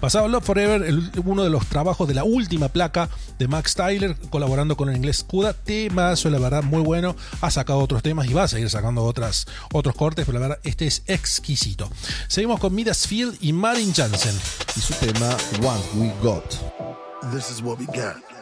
Pasaba Love Forever, uno de los trabajos de la última placa de Max Tyler, colaborando con el inglés Skuda. Temazo, la verdad, muy bueno. Ha sacado otros temas y va a seguir sacando otros cortes, pero la verdad, este es exquisito. Seguimos con Midas Field y Marin Jansen y su tema What We Got. This is what we got.